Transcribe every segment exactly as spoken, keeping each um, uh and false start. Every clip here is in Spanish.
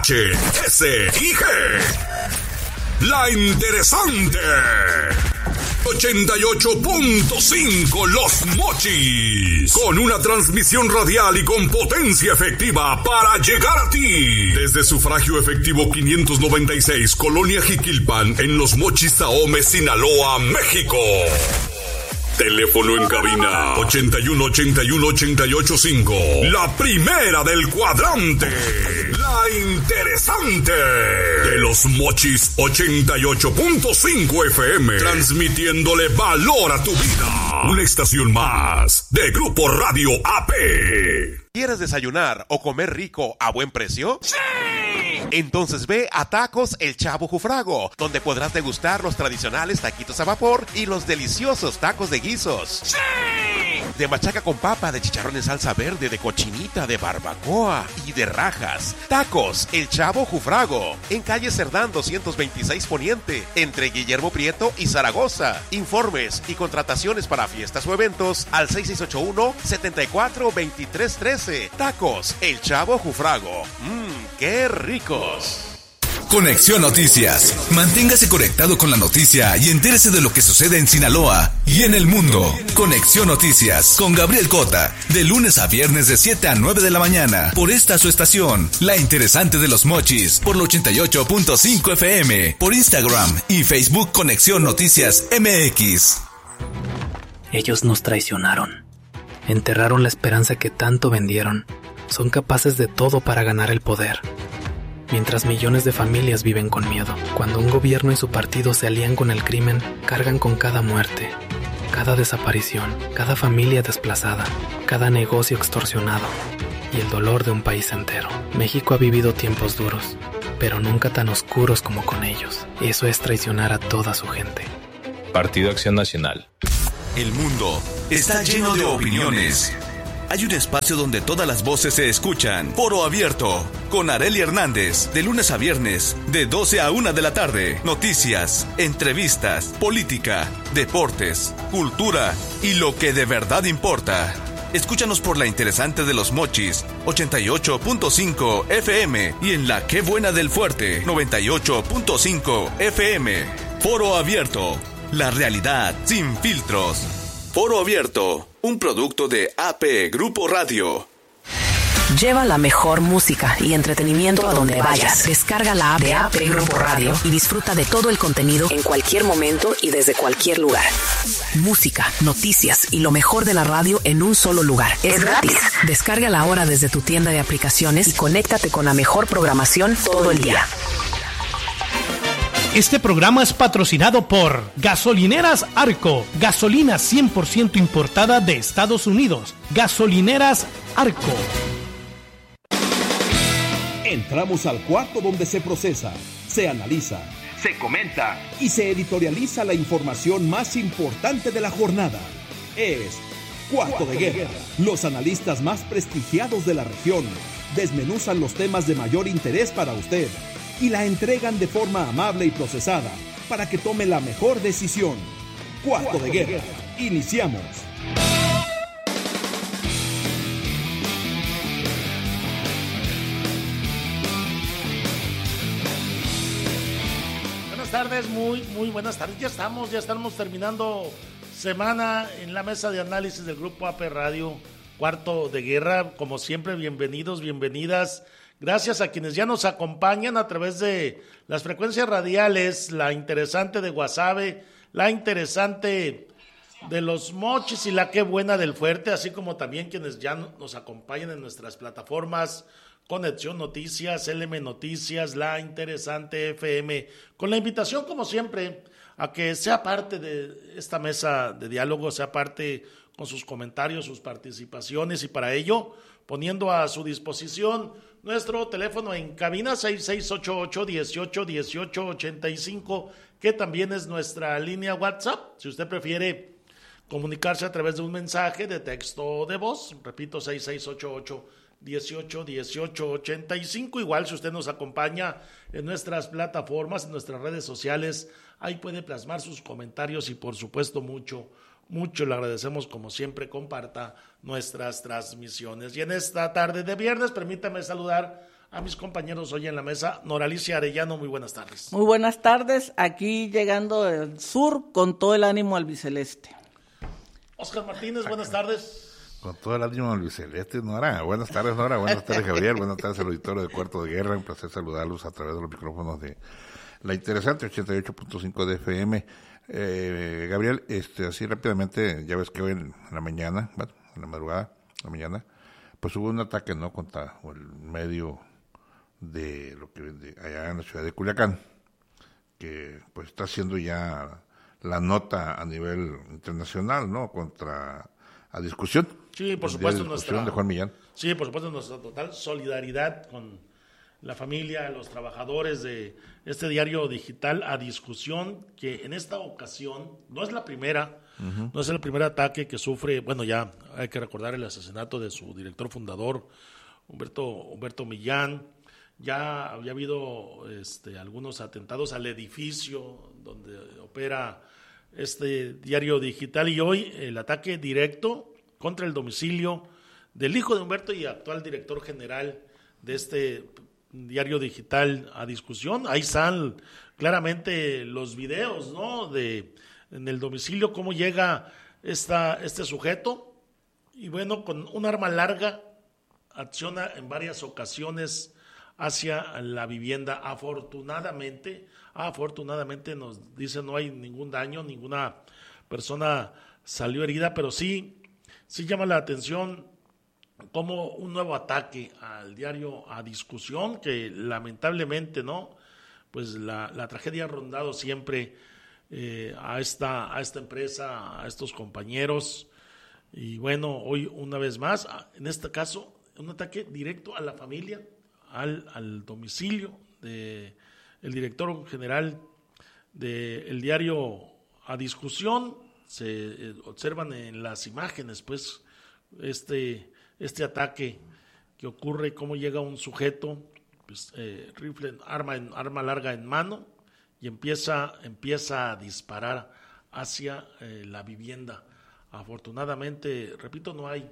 H, S y G. La Interesante. ochenta y ocho punto cinco Los Mochis. Con una transmisión radial y con potencia efectiva para llegar a ti. Desde Sufragio Efectivo quinientos noventa y seis, Colonia Jiquilpan, en Los Mochis, Ahome, Sinaloa, México. Teléfono en cabina ochenta y uno, ochenta y uno, ochenta y ocho, cinco. La primera del cuadrante. La Interesante. De Los Mochis ochenta y ocho punto cinco F M. Transmitiéndole valor a tu vida. Una estación más de Grupo Radio A P. ¿Quieres desayunar o comer rico a buen precio? ¡Sí! Entonces ve a Tacos El Chavo Jufrago, donde podrás degustar los tradicionales taquitos a vapor y los deliciosos tacos de guisos. ¡Sí! De machaca con papa, de chicharrón en salsa verde, de cochinita, de barbacoa y de rajas. Tacos El Chavo Jufrago, en calle Cerdán doscientos veintiséis Poniente, entre Guillermo Prieto y Zaragoza. Informes y contrataciones para fiestas o eventos al seis seis ocho uno, siete cuatro, dos tres uno tres. Tacos El Chavo Jufrago. Mmm, qué ricos. Conexión Noticias. Manténgase conectado con la noticia y entérese de lo que sucede en Sinaloa y en el mundo. Conexión Noticias con Gabriel Cota, de lunes a viernes de siete a nueve de la mañana, por esta su estación, La Interesante de Los Mochis, por la ochenta y ocho punto cinco F M, por Instagram y Facebook Conexión Noticias M X. Ellos nos traicionaron. Enterraron la esperanza que tanto vendieron. Son capaces de todo para ganar el poder. Mientras millones de familias viven con miedo. Cuando un gobierno y su partido se alían con el crimen, cargan con cada muerte, cada desaparición, cada familia desplazada, cada negocio extorsionado y el dolor de un país entero. México ha vivido tiempos duros, pero nunca tan oscuros como con ellos. Eso es traicionar a toda su gente. Partido Acción Nacional. El mundo está lleno de opiniones. Hay un espacio donde todas las voces se escuchan. Foro Abierto, con Arely Hernández, de lunes a viernes, de doce a una de la tarde. Noticias, entrevistas, política, deportes, cultura y lo que de verdad importa. Escúchanos por La Interesante de Los Mochis, ochenta y ocho punto cinco F M, y en La Qué Buena del Fuerte, noventa y ocho punto cinco F M. Foro Abierto, la realidad sin filtros. Foro Abierto, un producto de A P Grupo Radio. Lleva la mejor música y entretenimiento a donde vayas. Descarga la app de A P Grupo Radio y disfruta de todo el contenido en cualquier momento y desde cualquier lugar. Música, noticias y lo mejor de la radio en un solo lugar. Es gratis. Descárgala ahora desde tu tienda de aplicaciones y conéctate con la mejor programación todo el día. Este programa es patrocinado por Gasolineras Arco, gasolina cien por ciento importada de Estados Unidos. Gasolineras Arco. Entramos al cuarto donde se procesa, se analiza, se comenta y se editorializa la información más importante de la jornada. Es Cuarto de Guerra. Los analistas más prestigiados de la región desmenuzan los temas de mayor interés para usted y la entregan de forma amable y procesada para que tome la mejor decisión. Cuarto de Guerra. Iniciamos. Buenas tardes, muy, muy buenas tardes. Ya estamos, ya estamos terminando semana en la mesa de análisis del Grupo A P Radio, Cuarto de Guerra. Como siempre, bienvenidos, bienvenidas. Gracias a quienes ya nos acompañan a través de las frecuencias radiales, La Interesante de Guasave, La Interesante de Los Mochis y La Qué Buena del Fuerte, así como también quienes ya nos acompañan en nuestras plataformas Conexión Noticias, L M Noticias, La Interesante F M, con la invitación, como siempre, a que sea parte de esta mesa de diálogo, sea parte con sus comentarios, sus participaciones, y para ello, poniendo a su disposición nuestro teléfono en cabina seis seis ocho ocho, dieciocho, dieciocho, ochenta y cinco, que también es nuestra línea WhatsApp, si usted prefiere comunicarse a través de un mensaje de texto o de voz, repito, seis seis ocho ocho, dieciocho, dieciocho, ochenta y cinco, igual si usted nos acompaña en nuestras plataformas, en nuestras redes sociales, ahí puede plasmar sus comentarios y por supuesto mucho, mucho le agradecemos, como siempre, comparta nuestras transmisiones. Y en esta tarde de viernes, permítame saludar a mis compañeros hoy en la mesa. Noralicia Arellano, muy buenas tardes. Muy buenas tardes, aquí llegando del sur con todo el ánimo albiceleste. Oscar Martínez, buenas tardes. Con todo el ánimo albiceleste, Nora. Buenas tardes, Nora. Buenas tardes, Gabriel. Buenas tardes, el auditorio de Cuarto de Guerra. Un placer saludarlos a través de los micrófonos de la interesante ochenta y ocho punto cinco de F M. Eh, Gabriel, este, así rápidamente, ya ves que hoy en la mañana, bueno, en la madrugada, en la mañana, pues hubo un ataque, ¿no?, contra el medio de lo que de allá en la ciudad de Culiacán, que pues está haciendo ya la nota a nivel internacional, ¿no?, contra a discusión. Sí, por supuesto, nuestra de Juan Millán. Sí, por supuesto, nuestra total solidaridad con la familia, los trabajadores de este diario digital A Discusión, que en esta ocasión no es la primera, uh-huh. no es el primer ataque que sufre. Bueno, ya hay que recordar el asesinato de su director fundador, Humberto, Humberto Millán. Ya había habido este, algunos atentados al edificio donde opera este diario digital, y hoy el ataque directo contra el domicilio del hijo de Humberto y actual director general de este diario digital A Discusión. Ahí están claramente los videos, ¿no?, de en el domicilio, cómo llega esta, este sujeto, y bueno, con un arma larga acciona en varias ocasiones hacia la vivienda. Afortunadamente, afortunadamente nos dice no hay ningún daño, ninguna persona salió herida, pero sí, sí llama la atención como un nuevo ataque al diario A Discusión, que lamentablemente, ¿no?, pues la, la tragedia ha rondado siempre eh, a esta a esta empresa, a estos compañeros, y bueno, hoy una vez más, en este caso, un ataque directo a la familia, al, al domicilio de el director general del diario A Discusión. Se eh, observan en las imágenes, pues, este este ataque que ocurre, cómo llega un sujeto, pues, eh, rifle, arma, en, arma larga en mano, y empieza, empieza a disparar hacia eh, la vivienda. Afortunadamente, repito, no hay,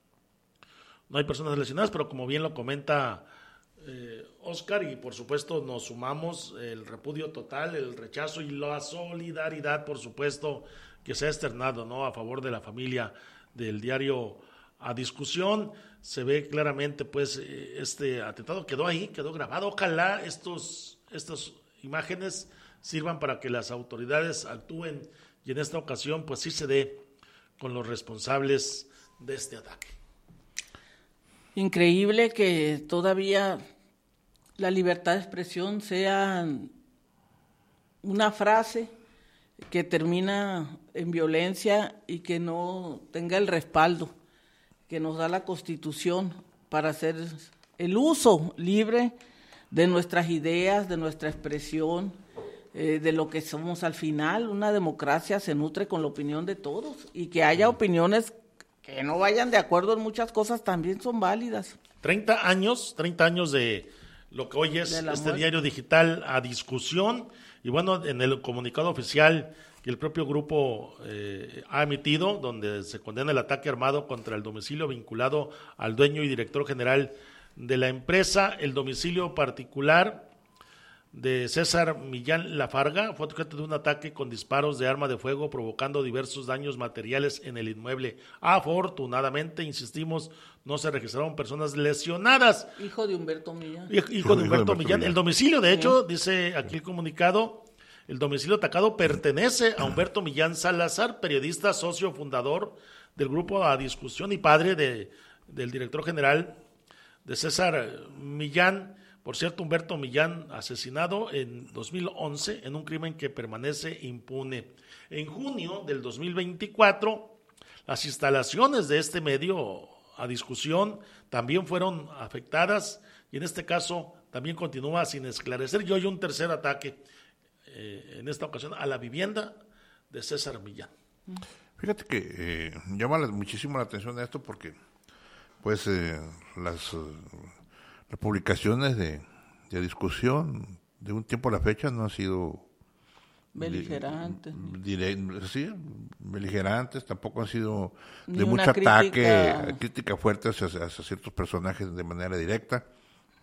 no hay personas lesionadas, pero como bien lo comenta eh, Oscar, y por supuesto nos sumamos el repudio total, el rechazo y la solidaridad, por supuesto, que se ha externado, ¿no?, a favor de la familia del diario A Discusión. Se ve claramente, pues, este atentado quedó ahí, quedó grabado. Ojalá estos, estas imágenes sirvan para que las autoridades actúen, y en esta ocasión, pues, sí se dé con los responsables de este ataque. Increíble que todavía la libertad de expresión sea una frase que termina en violencia y que no tenga el respaldo que nos da la Constitución para hacer el uso libre de nuestras ideas, de nuestra expresión, eh, de lo que somos al final. Una democracia se nutre con la opinión de todos, y que haya opiniones que no vayan de acuerdo en muchas cosas también son válidas. treinta años, treinta años de lo que hoy es este muerte. Diario digital A Discusión, y bueno, en el comunicado oficial que el propio grupo eh, ha emitido, donde se condena el ataque armado contra el domicilio vinculado al dueño y director general de la empresa. El domicilio particular de César Millán Lafarga fue objeto de un ataque con disparos de arma de fuego, provocando diversos daños materiales en el inmueble. Afortunadamente, insistimos, no se registraron personas lesionadas. Hijo de Humberto Millán. Hijo, hijo de Humberto Millán. El domicilio, de hecho, dice aquí el comunicado, el domicilio atacado pertenece a Humberto Millán Salazar, periodista, socio fundador del grupo A Discusión y padre de, del director general de César Millán. Por cierto, Humberto Millán asesinado en dos mil once en un crimen que permanece impune. En junio del dos mil veinticuatro, las instalaciones de este medio A Discusión también fueron afectadas, y en este caso también continúa sin esclarecer. Y hoy un tercer ataque, eh, en esta ocasión a la vivienda de César Millán. Fíjate que eh, llama muchísimo la atención esto porque pues eh, las, uh, las publicaciones de, de discusión de un tiempo a la fecha no han sido beligerantes. Dire, sí, beligerantes, tampoco han sido de Ni mucho crítica. ataque, crítica fuerte hacia, hacia ciertos personajes de manera directa.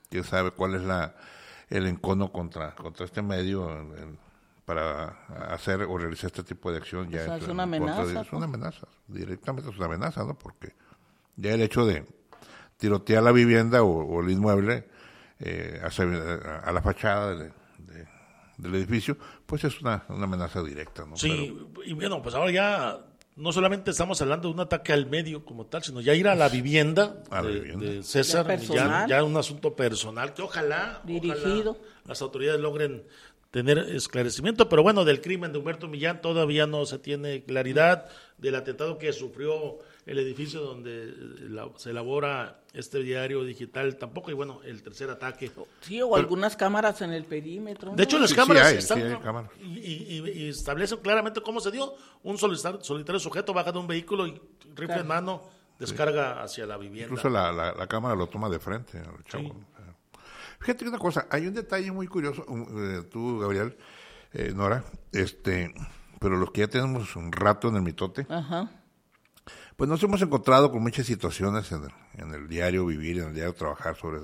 quién sabe cuál es la el encono contra contra este medio en, en, para hacer o realizar este tipo de acción. Ya o sea, es, es una amenaza. de, es una amenaza, directamente es una amenaza, ¿no? Porque ya el hecho de tirotear la vivienda o, o el inmueble eh, hacia, a, a la fachada de, de, del edificio, pues es una, una amenaza directa, ¿no? Sí, Pero, y bueno, pues ahora ya no solamente estamos hablando de un ataque al medio como tal, sino ya ir a la vivienda, a la de, vivienda. de César, Ya ya, personal. ya un asunto personal que ojalá, Dirigido. ojalá las autoridades logren tener esclarecimiento, pero bueno, del crimen de Humberto Millán todavía no se tiene claridad, del atentado que sufrió el edificio donde la, se elabora este diario digital tampoco, y bueno, el tercer ataque. Sí, o algunas cámaras en el perímetro. ¿no? De hecho, las Sí, cámaras sí hay, están sí hay cámaras. Y, y- y establecen claramente cómo se dio. Un solitario, solitario sujeto baja de un vehículo y rifle Claro. en mano descarga hacia la vivienda. incluso la, la, la cámara lo toma de frente al chavo. Sí. Fíjate que una cosa, hay un detalle muy curioso, eh, tú, Gabriel, eh, Nora, este, pero los que ya tenemos un rato en el mitote, Ajá. pues nos hemos encontrado con muchas situaciones en el, en el diario vivir, en el diario trabajar sobre,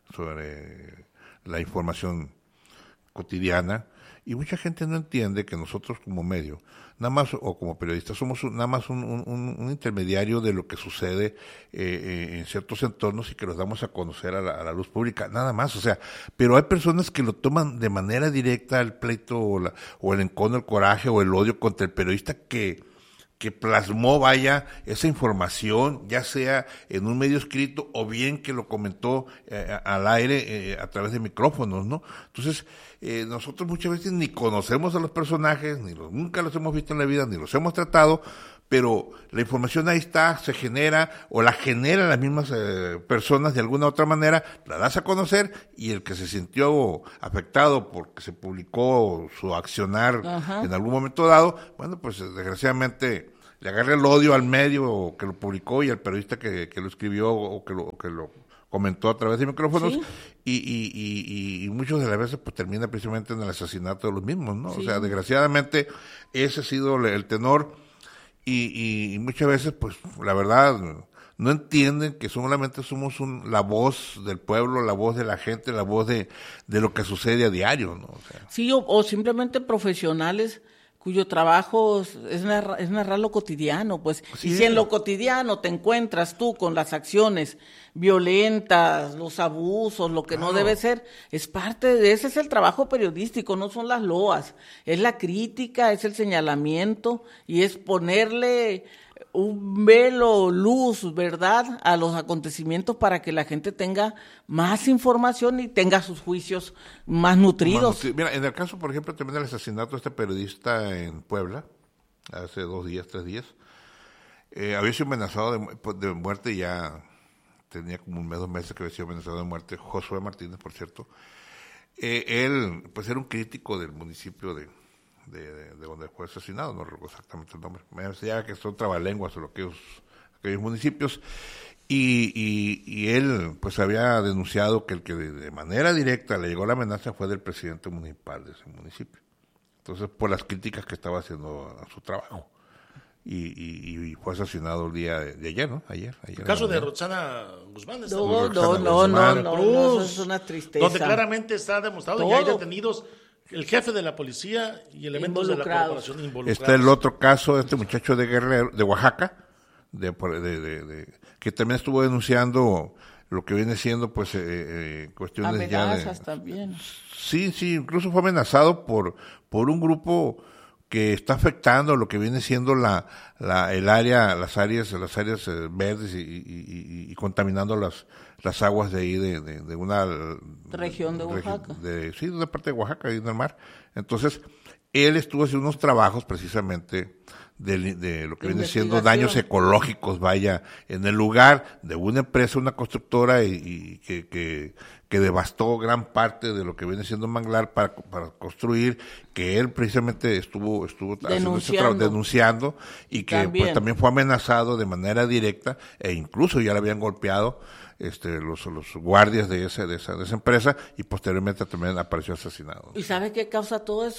sobre la información cotidiana, y mucha gente no entiende que nosotros como medio, nada más, o como periodistas, somos un- nada más un, un- un intermediario de lo que sucede eh, eh, en ciertos entornos y que los damos a conocer a la, a la luz pública, nada más, o sea, pero hay personas que lo toman de manera directa el pleito o, la, o el encono, el coraje o el odio contra el periodista que que plasmó, vaya, esa información, ya sea en un medio escrito o bien que lo comentó eh, al aire eh, a través de micrófonos, ¿no? Entonces, eh, nosotros muchas veces ni conocemos a los personajes, ni los, nunca los hemos visto en la vida, ni los hemos tratado, pero la información ahí está, se genera, o la generan las mismas eh, personas de alguna u otra manera, la das a conocer, y el que se sintió afectado porque se publicó su accionar Ajá. en algún momento dado, bueno, pues desgraciadamente le agarra el odio al medio que lo publicó y al periodista que, que lo escribió o que lo, o que lo comentó a través de micrófonos, Sí. y, y, y, y muchas de las veces pues termina precisamente en el asesinato de los mismos, ¿no? Sí. O sea, desgraciadamente ese ha sido el tenor, y, y, y muchas veces pues la verdad no entienden que solamente somos un, la voz del pueblo, la voz de la gente, la voz de, de lo que sucede a diario, ¿no? O sea, Sí, o, o simplemente profesionales cuyo trabajo es narrar, es narrar lo cotidiano, pues. Sí. Y si en lo cotidiano te encuentras tú con las acciones violentas, los abusos, lo que no Claro. debe ser, es parte de ese es el trabajo periodístico, no son las loas, es la crítica, es el señalamiento y es ponerle un velo, luz, verdad, a los acontecimientos para que la gente tenga más información y tenga sus juicios más nutridos. Manu, mira, en el caso, por ejemplo, también del asesinato de este periodista en Puebla, hace dos días, tres días, eh, había sido amenazado de, mu- de muerte, ya tenía como un mes, dos meses que había sido amenazado de muerte, Josué Martínez, por cierto. Eh, él, pues era un crítico del municipio de, de, de, de donde fue asesinado, no recuerdo exactamente el nombre, me decía que son trabalenguas o aquellos, aquellos municipios, y, y, y él pues había denunciado que el que de, de manera directa le llegó la amenaza fue del presidente municipal de ese municipio, entonces por las críticas que estaba haciendo a su trabajo, y, y, y fue asesinado el día de, de ayer, ¿no? Ayer, ayer El caso en la de mañana. Roxana Guzmán. está- No, Roxana no, no, no, Guzmán. no, Cruz, no, eso es una tristeza. Donde claramente está demostrado y hay Todo. detenidos el jefe de la policía y elementos de la Involucrados. corporación involucrados. Está el otro caso de este muchacho de Guerrero, de Oaxaca, de, por- de- de- de- que también estuvo denunciando lo que viene siendo pues eh, eh, cuestiones ya de... Amenazas también. Sí, sí, incluso fue amenazado por, por un grupo que está afectando lo que viene siendo la, la el área, las áreas, las áreas eh, verdes y, y, y- y contaminando las, las aguas de ahí de, de, de una Región de regi- Oaxaca. de, sí, de una parte de Oaxaca, ahí en el mar. Entonces, él estuvo haciendo unos trabajos precisamente de, de lo que De viene siendo investigación. daños ecológicos, vaya, en el lugar de una empresa, una constructora y, y que, que, que devastó gran parte de lo que viene siendo un manglar para, para construir, que él precisamente estuvo, estuvo haciendo ese trabajo, Denunciando. denunciando y que También. pues también fue amenazado de manera directa e incluso ya le habían golpeado este los, los guardias de esa, de esa, de esa empresa y posteriormente también apareció asesinado. ¿Y sabe qué causa todo eso?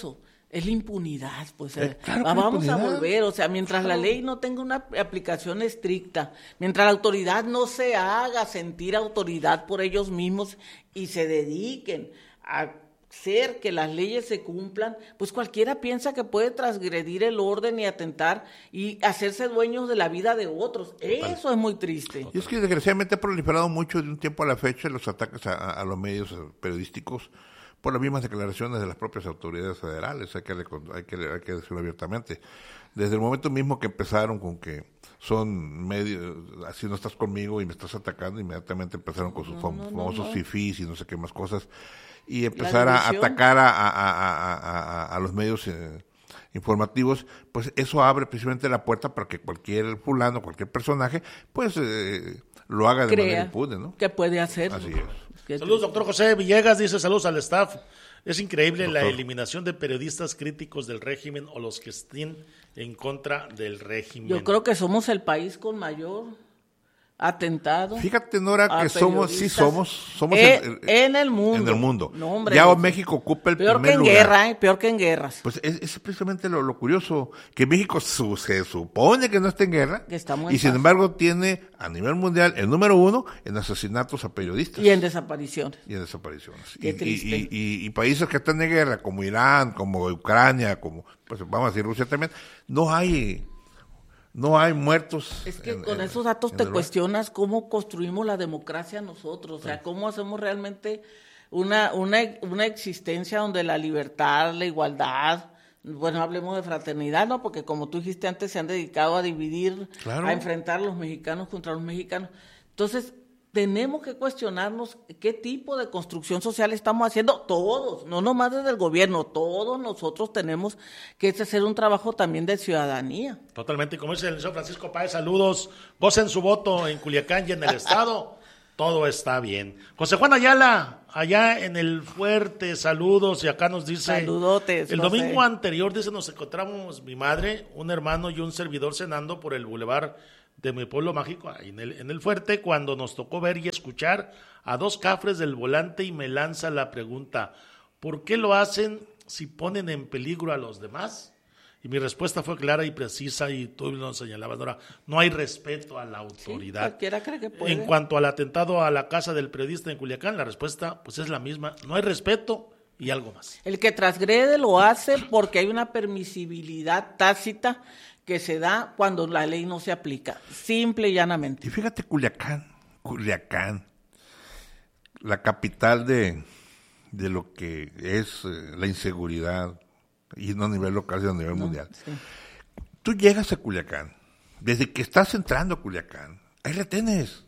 Es la impunidad, pues Eh, claro que vamos impunidad. a volver, o sea, mientras la ley no tenga una aplicación estricta, mientras la autoridad no se haga sentir autoridad por ellos mismos y se dediquen a hacer que las leyes se cumplan, pues cualquiera piensa que puede transgredir el orden y atentar y hacerse dueños de la vida de otros. Eso es muy triste. Y es que desgraciadamente ha proliferado mucho de un tiempo a la fecha los ataques a, a los medios periodísticos por las mismas declaraciones de las propias autoridades federales, hay que, hay que, hay que decirlo abiertamente. Desde el momento mismo que empezaron con que son medios, así no estás conmigo y me estás atacando, inmediatamente empezaron con sus No, fam- no, no, famosos no. fifís y no sé qué más cosas, y empezar a división. atacar a, a, a, a, a, a los medios eh, informativos, pues eso abre precisamente la puerta para que cualquier fulano, cualquier personaje, pues eh, lo haga de manera Crea impune, ¿no? que puede hacerlo. Así es. Que- Saludos, doctor José Villegas, dice saludos al staff. Es increíble la Doctor. eliminación de periodistas críticos del régimen o los que estén en contra del régimen. Yo creo que somos el país con mayor atentado. Fíjate, Nora, a que somos, sí periodistas somos, somos en, el- el- en el mundo. en el mundo. No, hombre, ya no. México ocupa el Peor primer que en lugar. guerra, ¿eh? Peor que en guerras. Pues es, es precisamente lo, lo curioso, que México su- se supone que no está en guerra, Que estamos y en sin paz. embargo tiene a nivel mundial el número uno en asesinatos a periodistas Y en desapariciones. y en desapariciones. Qué y, triste. y- y- y países que están en guerra, como Irán, como Ucrania, como, pues vamos a decir Rusia también, no hay, no hay muertos. Es que en- con en- esos datos en te el- cuestionas cómo construimos la democracia nosotros, o sea, cómo hacemos realmente una, una, una existencia donde la libertad, la igualdad, bueno, hablemos de fraternidad, ¿no? Porque como tú dijiste antes, se han dedicado a dividir, Claro. a enfrentar los mexicanos contra los mexicanos. Entonces, tenemos que cuestionarnos qué tipo de construcción social estamos haciendo todos, no nomás desde el gobierno, todos nosotros tenemos que hacer un trabajo también de ciudadanía. Totalmente, como dice el señor Francisco Páez, saludos, gocen su voto en Culiacán y en el estado, todo está bien. José Juan Ayala, allá en el Fuerte, saludos, y acá nos dice, Saludotes, el José. domingo anterior, dice, nos encontramos mi madre, un hermano y un servidor cenando por el bulevar de mi pueblo mágico, ahí en el, en el Fuerte, cuando nos tocó ver y escuchar a dos cafres del volante y me lanza la pregunta, ¿por qué lo hacen si ponen en peligro a los demás? Y mi respuesta fue clara y precisa y tú lo señalabas, Nora, no hay respeto a la autoridad. Sí, cualquiera cree que puede. En cuanto al atentado a la casa del periodista en Culiacán, la respuesta pues es la misma, no hay respeto y algo más. El que transgrede lo hace porque hay una permisibilidad tácita que se da cuando la ley no se aplica, simple y llanamente. Y fíjate, Culiacán, Culiacán, la capital de, de lo que es eh, la inseguridad, y no a nivel local, sino a nivel No, mundial. sí. Tú llegas a Culiacán, desde que estás entrando a Culiacán, hay retenes.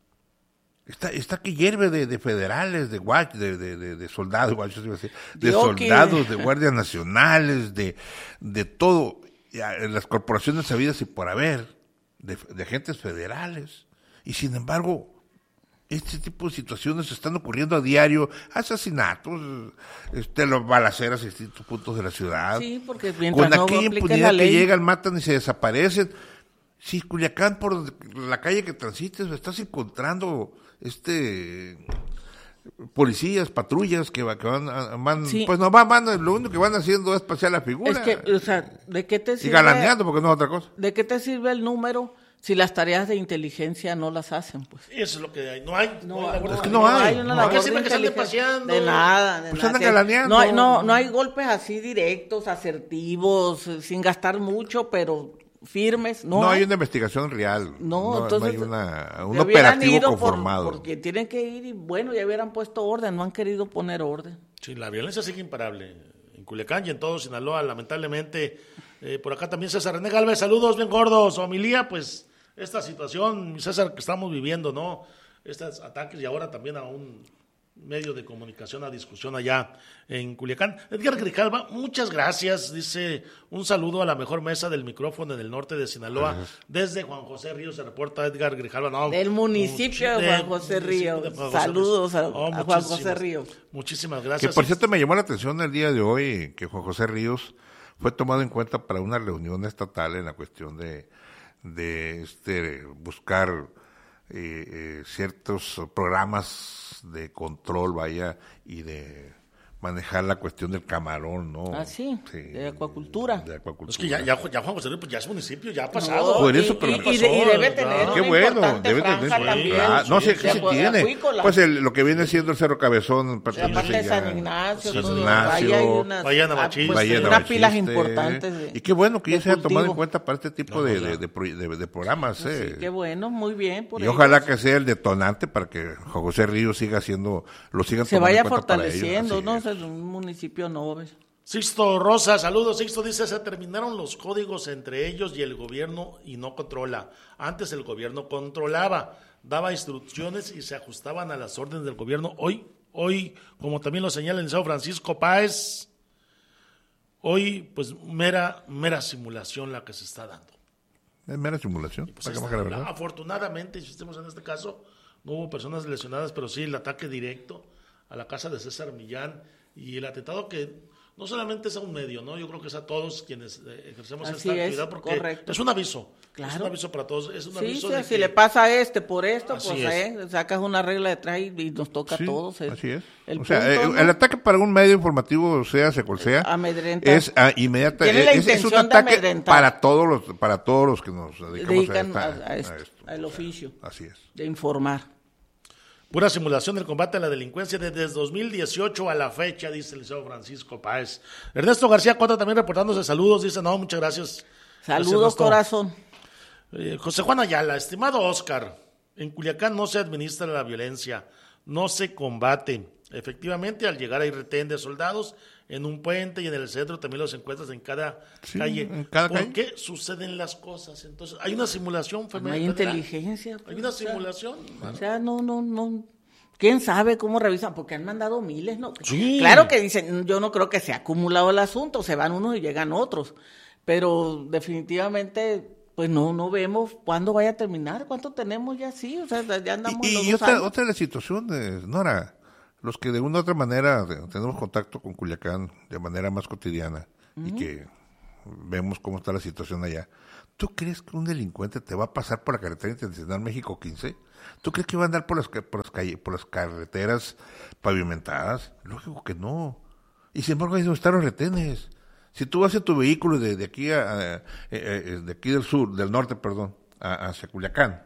Está, está que hierve de, de federales, de guach, de, de, de, de soldados, guachos, iba a decir, de De oqui. soldados, de guardias nacionales, de, de todo, ya, en las corporaciones sabidas y por haber, de, de agentes federales. Y sin embargo, este tipo de situaciones están ocurriendo a diario, asesinatos, este, los balaceras en distintos puntos de la ciudad. Sí, porque mientras Con no aquella apliques impunidad la que ley. llegan, matan y se desaparecen. Si Culiacán, por la calle que transites, estás encontrando este policías, patrullas que, va- que van, a- van Sí. pues no van, van, lo único que van haciendo es pasear la figura. Es que, o sea, ¿de qué te y sirve? galaneando, porque no es otra cosa. ¿De qué te sirve el número si las tareas de inteligencia no las hacen? Pues Eso es lo que hay, no hay. no, hay labor es de que no hay, una no labor hay. ¿Qué sirve de que se ande inteligencia? paseando? De nada, de Pues nada. andan Sí, galaneando. No, hay- no, no hay golpes así directos, asertivos, eh, sin gastar mucho, pero firmes. No, No, hay una investigación real. No, no, entonces hay una, un ya hubieran operativo ido por- conformado. porque tienen que ir y bueno, ya hubieran puesto orden, no han querido poner orden. Sí, la violencia sigue imparable en Culiacán y en todo Sinaloa, lamentablemente. Eh, por acá también César René Galvez, saludos bien gordos. Homilía, pues esta situación, César, que estamos viviendo, ¿no? Estos ataques y ahora también a un medio de comunicación, a discusión allá en Culiacán. Edgar Grijalva, muchas gracias. Dice, un saludo a la mejor mesa del micrófono en el norte de Sinaloa. Desde Juan José Ríos se reporta Edgar Grijalva. No, Del municipio muchi- de Juan José municipio Ríos. de Juan José Saludos a- Oh, a Juan muchísimas- José Ríos. Muchísimas Que gracias. por cierto me llamó la atención el día de hoy que Juan José Ríos fue tomado en cuenta para una reunión estatal en la cuestión de, de este buscar eh, eh, ciertos programas de control, vaya, y de manejar la cuestión del camarón, ¿no? Ah, sí, sí. de acuacultura. De acultura. Es que ya, ya, ya Juan José Luis, pues ya es municipio, ya ha pasado. No, por eso, pero y, y, de, y debe tener qué una bueno, debe tener. También, ah, no sé qué se tiene. Acuícola. Pues el, lo que viene siendo el Cerro Cabezón, aparte de San Ignacio, San Ignacio, Bahía Navachiste, pues, unas pilas importantes. De, y qué bueno que ya se haya tomado en cuenta para este tipo no, de, de, de, de, de programas. Sí, eh. qué bueno, muy bien. Por y ellos. Ojalá que sea el detonante para que José Ríos siga haciendo, lo sigan se vaya fortaleciendo, ¿no? Es un municipio noble. Sixto Rosa, saludos. Sixto dice, se terminaron los códigos entre ellos y el gobierno y no controla. Antes el gobierno controlaba, daba instrucciones y se ajustaban a las órdenes del gobierno. Hoy, hoy, como también lo señala el licenciado Francisco Páez, hoy pues mera, mera simulación la que se está dando. Es mera simulación. Pues está, la verdad. Afortunadamente, si estemos en este caso, no hubo personas lesionadas, pero sí el ataque directo a la casa de César Millán y el atentado que no solamente es a un medio, ¿no? Yo creo que es a todos quienes ejercemos así esta es, actividad porque correcto. Es un aviso. Claro. Es un aviso para todos. Es un sí, aviso sí, de si que... le pasa a este por esto, así pues eh, sacas una regla detrás y, y nos toca sí, a todos. Eh. Así es. El o punto, sea, eh, ¿no? el ataque para un medio informativo, sea se cual sea, amedrenta. es uh, inmediata. Tiene la es, es un ataque para todos los para todos los que nos dedicamos dedican a, a, esta, a, esto, a esto. al oficio. Así es. De informar. Pura simulación del combate a la delincuencia desde dos mil dieciocho a la fecha, dice el licenciado Francisco Páez. Ernesto García Cota también reportándose saludos, dice, no, muchas gracias. Saludos, gracias, corazón. Eh, José Juan Ayala, estimado Oscar, en Culiacán no se administra la violencia, no se combate. Efectivamente, al llegar hay retén de soldados en un puente y en el centro también los encuentras en cada sí, calle. En cada ¿Por calle? qué suceden las cosas? Entonces, hay una simulación femenina. No hay inteligencia. Hay una simulación. O sea, no, no, no. ¿Quién sabe cómo revisan? Porque han mandado miles, ¿no? Sí. Claro que dicen, yo no creo que se ha acumulado el asunto, se van unos y llegan otros. Pero definitivamente, pues no, no vemos cuándo vaya a terminar, cuánto tenemos ya así, o sea, ya andamos. Y, los y dos otra, años. otra de las situaciones, Nora, los que de una u otra manera tenemos contacto con Culiacán de manera más cotidiana uh-huh. y que vemos cómo está la situación allá. ¿Tú crees que un delincuente te va a pasar por la carretera internacional México quince? ¿Tú crees que va a andar por las, por las, calle, por las carreteras pavimentadas? Lógico que no. Y sin embargo, ahí es donde están los retenes. Si tú vas en tu vehículo de, de aquí a, a, a, de aquí del sur, del norte, perdón, a, hacia Culiacán,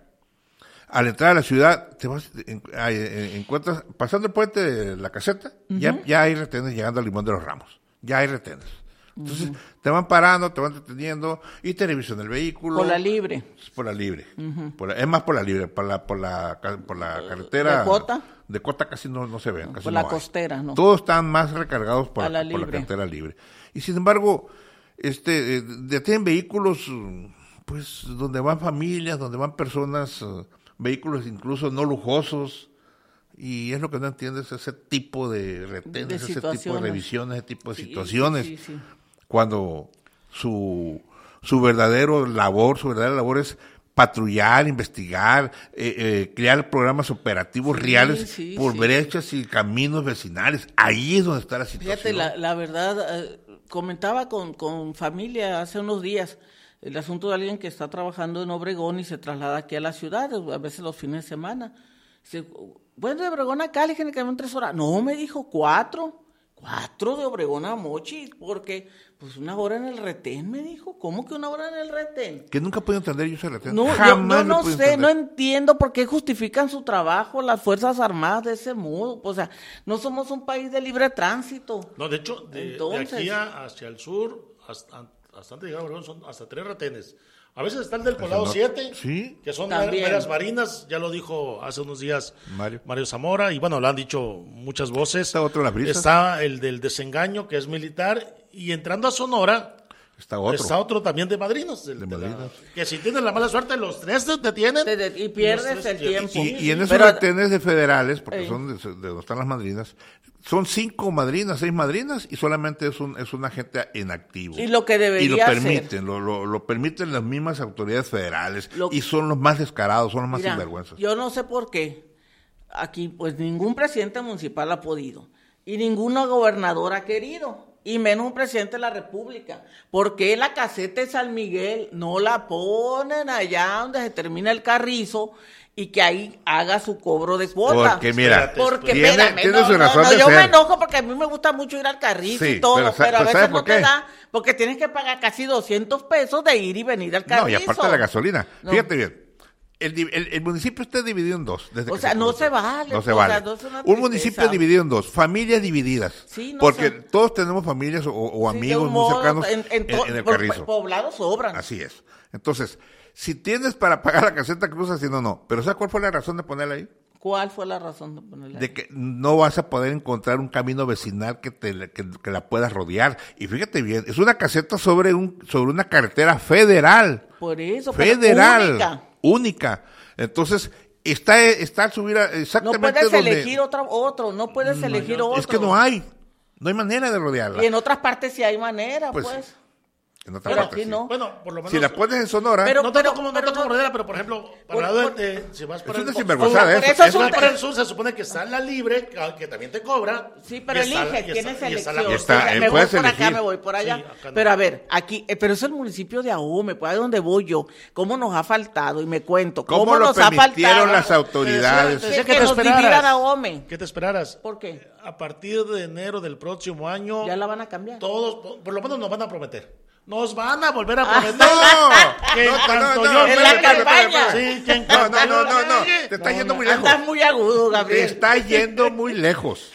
al entrar a la ciudad, te vas, en, a, encuentras, pasando el puente de la caseta, uh-huh. ya, ya hay retenes llegando al Limón de los Ramos. Ya hay retenes. Entonces, uh-huh. te van parando, te van deteniendo y te revisan el vehículo. Por la libre. Por la libre. Uh-huh. Por la, es más por la libre, por la, por la, por la carretera. ¿De Cota? De Cota casi no, no se ven. Casi por no la hay. costera, ¿no? Todos están más recargados por, la, la, por la carretera libre. Y sin embargo, este, detienen vehículos, pues, donde van familias, donde van personas, vehículos incluso no lujosos. Y es lo que no entiendes, ese tipo de retenes, de ese tipo de revisiones, ese tipo de sí, situaciones. Sí, sí, sí. Cuando su, su verdadero labor, su verdadera labor es patrullar, investigar, eh, eh, crear programas operativos sí, reales sí, por sí. brechas y caminos vecinales. Ahí es donde está la situación. Fíjate, la, la verdad, eh, comentaba con, con familia hace unos días el asunto de alguien que está trabajando en Obregón y se traslada aquí a la ciudad, a veces los fines de semana. Dice, bueno, de Obregón a Cali, que me tres horas. No, me dijo cuatro. Cuatro de Obregón a Mochi, porque pues una hora en el retén, me dijo. ¿Cómo que una hora en el retén? Que nunca puedo entender yo ese retén. No, Jamás yo, yo no sé, entender. no entiendo por qué justifican su trabajo las Fuerzas Armadas de ese modo. O sea, no somos un país de libre tránsito. No, de hecho, de, Entonces, de aquí a, hacia el sur, hasta, hasta antes de llegar a Obregón, son hasta tres retenes. A veces está el del Poblado no, siete, ¿sí? que son áreas marinas, ya lo dijo hace unos días Mario. Mario Zamora, y bueno, lo han dicho muchas voces. Está otro la brisa. Está el del desengaño, que es militar, y entrando a Sonora, está otro, está otro también de madrinas. De, de de madrinas. La, que si tienes la mala suerte, los tres te detienen. Te de, y pierdes el tiempo. Y, y en esos Pero, retenes de federales, porque eh. son de, de donde están las madrinas, son cinco madrinas, seis madrinas, y solamente es un es un agente inactivo. Y lo que debería Y lo permiten, lo, lo, lo permiten las mismas autoridades federales, lo, y son los más descarados, son los más mira, sinvergüenzas. Yo no sé por qué. Aquí, pues, ningún presidente municipal ha podido, y ninguna gobernadora ha querido, y menos un presidente de la República. ¿Por qué la caseta de San Miguel no la ponen allá donde se termina el Carrizo? y que ahí haga su cobro de cuota. Porque mira, porque tiene, espérame, tiene no, su no, razón no, de yo ser. me enojo porque a mí me gusta mucho ir al carrito Sí, y todo, pero, pero, a pero veces ¿sabes no por te qué? da, porque tienes que pagar casi doscientos pesos de ir y venir al carrizo. No, y aparte de la gasolina. No. Fíjate bien. El, di- el, el municipio está dividido en dos. Desde O que sea, se no conoce. se vale, No se o vale. sea, no es una Un tristeza. municipio dividido en dos. Familias divididas. Sí, no porque sé. todos tenemos familias o, o Sí, de amigos un muy modo, cercanos en, en, en, to- en el por- Carrizo. poblados sobran. Así es. Entonces, si tienes para pagar la caseta, cruzas y no, no. Pero ¿sabes cuál fue la razón de ponerla ahí? ¿Cuál fue la razón de ponerla? De que no vas a poder encontrar un camino vecinal que te que, que la puedas rodear. Y fíjate bien, es una caseta sobre un sobre una carretera federal. Por eso, pero Federal. única. Única. Entonces, está está al subir a- No exactamente puedes donde elegir otro, otro, no puedes elegir otro. es que no hay. No hay manera de rodearla. Y en otras partes sí hay manera, Pues, pues. En otra Pero parte, aquí sí. no. Bueno, por lo menos. Si la pones en Sonora, Pero- no tanto como, no tanto no- como Rodela, pero por ejemplo, para Por- el lado por- de, de- si vas para Es una el sinvergüenzada, Por eso. eso es si un vas para el te- sur, se supone que está la libre, que, que también te cobra. Sí, pero y está la- elige, y tienes está- y está la- elección. Y está- O sea, eh, me voy puedes por acá, elegir. me voy por allá. Sí, acá no. Pero a ver, aquí, eh, pero es el municipio de Ahome, pues ahí donde voy yo. ¿Cómo nos ha faltado? Y me cuento. ¿Cómo, ¿cómo lo nos ha permitieron faltado? las autoridades? Te decía Que, que nos dividan a Ahome. ¿Qué te esperaras? ¿Por qué? A partir de enero del próximo año, Ya la van a cambiar. todos, por- por lo menos nos van a prometer. Nos van a volver a Ah, prometer. No, que no, en cuanto no, yo- no, En la espérate, espérate, campaña. espérate. Sí, que en No, cuanto no, no, yo no, no, llegue- te está No, yendo no, muy lejos. Andas muy agudo, Te Gabriel. está yendo muy lejos.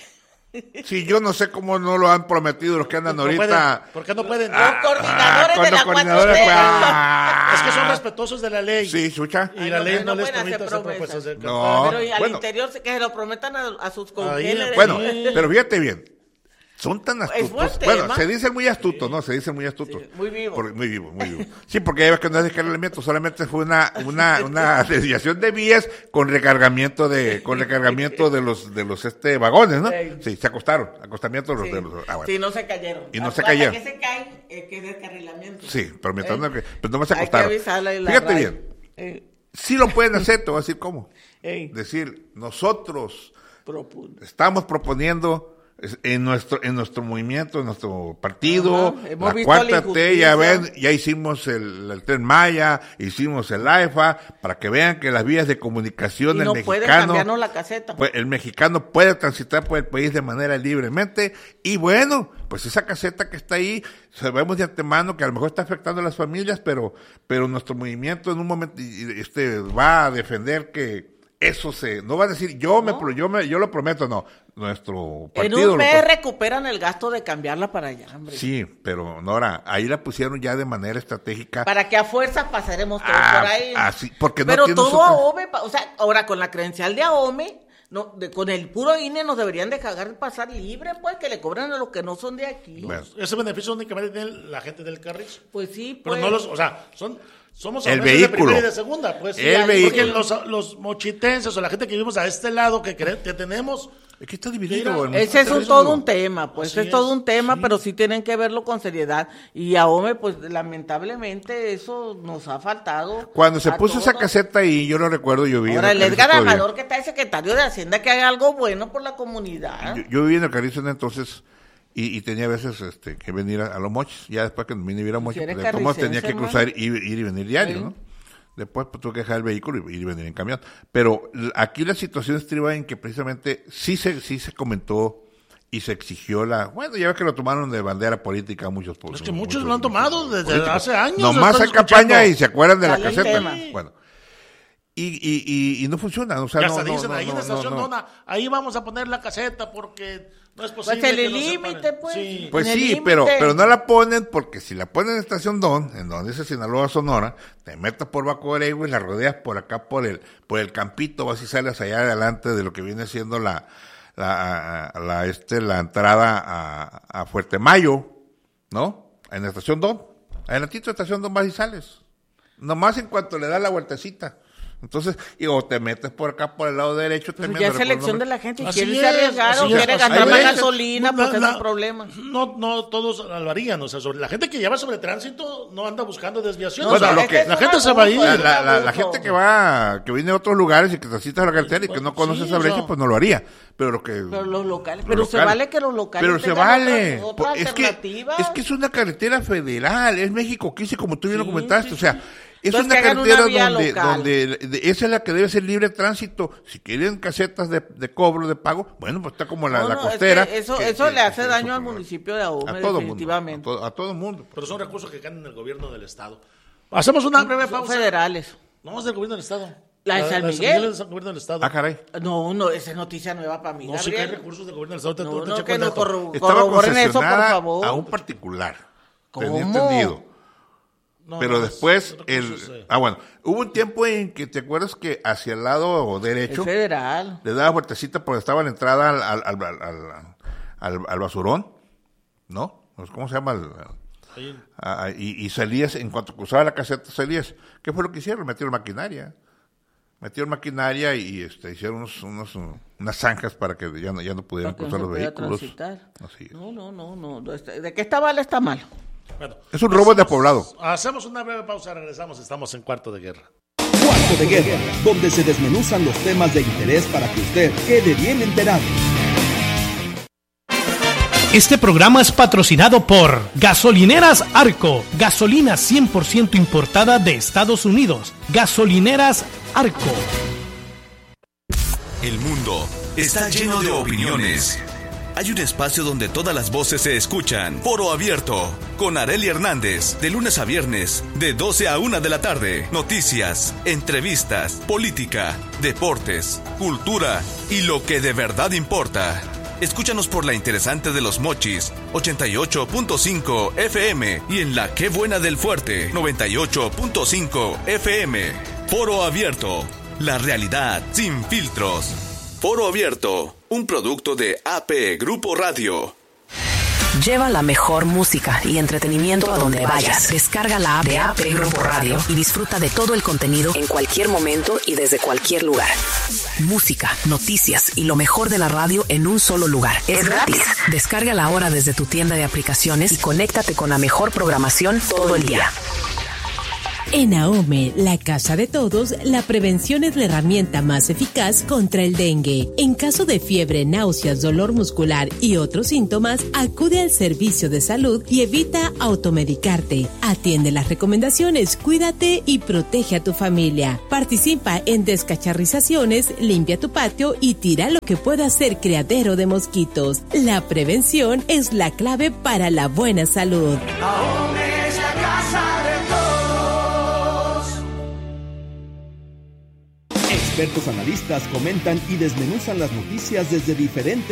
Si yo no sé cómo no lo han prometido los que andan no ahorita. pueden, ¿Por qué no pueden? Los coordinadores con de los la coordinadores, cuatro T. pues, ah. Es que son respetuosos de la ley. Sí, chucha. Y Ay, la no, ley no no, les pueden hacer permite hacer promesas. propuestas de No. campaña. Pero y al Bueno. interior se- que se lo prometan a, a sus Ahí, congéneres. Bueno, Sí. pero fíjate bien. Son tan buen astutos. tema. Bueno, se dicen muy astutos, ¿no? Se dicen muy astutos. Sí, muy vivos. Por- muy vivos, muy vivos. Sí, porque ya ves que no es descargamiento, solamente fue una, una, una desviación de vías con recargamiento de, con recargamiento de los, de los este vagones, ¿no? Sí. Sí, se acostaron, acostamiento de los, Sí. de los, ah, bueno. Sí, no se cayeron. Y no Hasta se cayeron. que se caen, eh, que es descarrilamiento. Sí, pero mientras Eh, no, que- pues no me se Hay que acostaron. avisarle a la Fíjate radio. bien, Eh, sí lo pueden hacer, te voy a decir cómo. Ey. Decir, nosotros propone. estamos proponiendo es- en nuestro en nuestro movimiento, en nuestro partido, Ajá, hemos la visto cuarta la T, ya ven, injusticia. ya hicimos el, el Tren Maya, hicimos el AIFA, para que vean que las vías de comunicación Y el no pueden mexicano, cambiarnos la caseta. pues, el mexicano puede transitar por el país de manera libremente, y bueno, pues esa caseta que está ahí, sabemos de antemano que a lo mejor está afectando a las familias, pero, pero nuestro movimiento en un momento y- y, este va a defender que eso se, no va a decir yo me, pro- yo me, yo lo prometo, no, nuestro En partido un lo mes pro- recuperan el gasto de cambiarla para allá, hombre. sí, pero Nora, ahí la pusieron ya de manera estratégica. Para que a fuerzas pasaremos todos Ah, por ahí. así, porque no Pero tiene todo otra- AOME, pa- o sea, ahora con la credencial de AOME, no, de- con el puro I N E nos deberían dejar pasar libre, pues, que le cobran a los que no son de aquí. Bueno, Ese beneficio únicamente tiene la gente del Carrizo. Pues sí, Pero pues. no los, o sea, son, somos El hombres de vehículo. primera y de segunda, pues. El Sí, hay- vehículo. Porque los, los mochitenses o la gente que vivimos a este lado que, cre- que tenemos. es que está dividido. Mira, en- Ese es un, Así todo un tema, pues, Así es todo es, un tema, sí. pero sí tienen que verlo con seriedad. Y a AOME, pues, lamentablemente eso nos ha faltado. Cuando se a puso esa todos. caseta ahí, yo lo recuerdo, yo vi. en Ahora, el Carrizo Edgar todavía. Amador, que está el secretario de Hacienda, que haga algo bueno por la comunidad. Yo, yo viví en el Carrizo en entonces y, y tenía a veces este, que venir a, a los mochis. Ya después que vine a vivir a mochis, eres pues, de todos modos tenía carricense, que cruzar y ir y venir diario, Sí. ¿no? Después pues, tuve que dejar el vehículo y ir y venir en camión. Pero l- aquí la situación estriba en que precisamente sí se, sí se comentó y se exigió la... Bueno, ya ves que lo tomaron de bandera política muchos... Es que muchos lo han tomado desde políticos. hace años. Nomás estoy hay campaña escuchando. y se acuerdan de la Sale el caseta. tema. Bueno. Y, y, y, y no funciona, o sea, Ya no, hasta no, dicen no, ahí en no, la estación no, no. Dona, ahí vamos a poner la caseta porque no es posible. Pues el que nos límite, separen. pues. Sí. Pues En el sí, límite. pero, pero no la ponen porque si la ponen en Estación Don, en donde dice Sinaloa, Sonora, te metes por Bacoregua y la rodeas por acá por el, por el campito, vas y sales allá adelante de lo que viene siendo la, la, la, este, la entrada a, a Fuerte Mayo, ¿no? En la Estación Don, adelantito de Estación Don vas y sales. Nomás en cuanto le das la vueltecita. Entonces, y o te metes por acá por el lado derecho. Pues te ya metes es por el elección nombre. de la gente. Y Así quiere es, se arriesgar así o es. quiere Ahí gastar más ves. gasolina, pues La- es la- un problema. No, no todos lo harían, o sea, sobre, la gente que lleva sobre tránsito no anda buscando desviaciones. No, o sea, bueno, lo este que- es la un gente se va a ir. abuso, La, la, es un la, la abuso. gente que va, que viene de otros lugares y que transita la carretera y que no Sí, conoce esa brecha, o sea. pues no lo haría. Pero lo que. Pero los locales, los pero se locales- vale que los locales Pero se tengan vale. otras- Por- otras es, que, alternativas. es que es una carretera federal, es México quince, como tú bien lo Sí, comentaste. sí, O sea, Es Entonces, una que hagan carretera una vía donde, local. donde de- esa es la que debe ser libre de tránsito. Si quieren casetas de, de cobro, de pago, bueno, pues está como la, No, la no, es que costera. eso que- eso que- le hace que- daño eso- al municipio de Ahome, a todo definitivamente. mundo, a, to- a todo mundo. Pero son recursos que caen en el gobierno del Estado. Hacemos una breve Son pausa. federales. No, es del gobierno del Estado. ¿La de San de Miguel? es del gobierno del Estado. Ah, caray. No, no, esa es noticia nueva para mí. No, sí que hay Gabriel. recursos del gobierno del Estado. Te- No, te no, checo que el nos dato. corro- Estaba corroboren eso, por concesionada favor. a un particular. ¿Cómo? Tenía entendido. No, Pero no, después, es el, recursos, eh. ah bueno, hubo un tiempo en que te acuerdas que hacia el lado derecho Es federal. le daba vueltecita porque estaba la entrada al, al, al, al, al- al basurón, ¿no? ¿Cómo se llama? El- Ahí. ah, y, y salías, en cuanto cruzaba la caseta, salías. ¿Qué fue lo que hicieron? Metieron maquinaria. Metieron maquinaria y este, hicieron unos, unos, unas zanjas para que ya no, ya no pudieran Para que no cruzar se los pueda vehículos. transitar. Así es. No, no, no, no. ¿De qué está mal? Está mal. Bueno, Es un robo de poblado. hacemos una breve pausa, regresamos, estamos en Cuarto de Guerra. Cuarto de Guerra, donde se desmenuzan los temas de interés para que usted quede bien enterado. Este programa es patrocinado por Gasolineras Arco, gasolina cien por ciento importada de Estados Unidos. Gasolineras Arco. El mundo está lleno de opiniones. Hay un espacio donde todas las voces se escuchan. Foro Abierto, con Arely Hernández, de lunes a viernes, de doce a una de la tarde. Noticias, entrevistas, política, deportes, cultura y lo que de verdad importa. Escúchanos por la interesante de Los Mochis, ochenta y ocho punto cinco F M, y en la Qué Buena del Fuerte, noventa y ocho punto cinco F M. Foro Abierto, la realidad sin filtros. Foro Abierto, un producto de A P Grupo Radio. Lleva la mejor música y entretenimiento a donde vayas. Descarga la app de A P Grupo Radio y disfruta de todo el contenido en cualquier momento y desde cualquier lugar. Música, noticias y lo mejor de la radio en un solo lugar. Es gratis. Descárgala ahora desde tu tienda de aplicaciones y conéctate con la mejor programación todo el día. En Ahome, la casa de todos, la prevención es la herramienta más eficaz contra el dengue. En caso de fiebre, náuseas, dolor muscular y otros síntomas, acude al servicio de salud y evita automedicarte. Atiende las recomendaciones, cuídate y protege a tu familia. Participa en descacharrizaciones, limpia tu patio y tira lo que pueda ser criadero de mosquitos. La prevención es la clave para la buena salud. Ahome es la casa de todos. Expertos analistas comentan y desmenuzan las noticias desde diferentes